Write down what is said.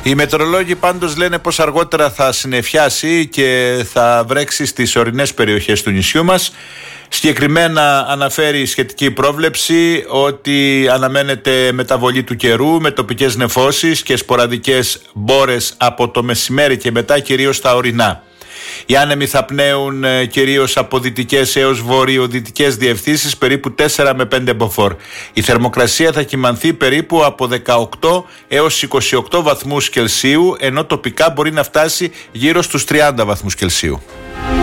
Οι μετεωρολόγοι πάντως λένε πως αργότερα θα συννεφιάσει και θα βρέξει στις ορεινές περιοχές του νησιού μας. Συγκεκριμένα αναφέρει η σχετική πρόβλεψη ότι αναμένεται μεταβολή του καιρού με τοπικές νεφώσεις και σποραδικές μπόρες από το μεσημέρι και μετά, κυρίως στα ορεινά. Οι άνεμοι θα πνέουν κυρίως από δυτικές έως βορειοδυτικές διευθύνσεις, περίπου 4 με 5 μποφόρ. Η θερμοκρασία θα κυμανθεί περίπου από 18 έως 28 βαθμούς Κελσίου, ενώ τοπικά μπορεί να φτάσει γύρω στους 30 βαθμούς Κελσίου.